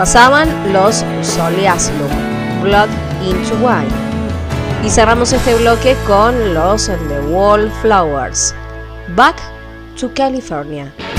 Pasaban los Soul Asylum, Blood into Wine. Y cerramos este bloque con los The Wallflowers, Back to California.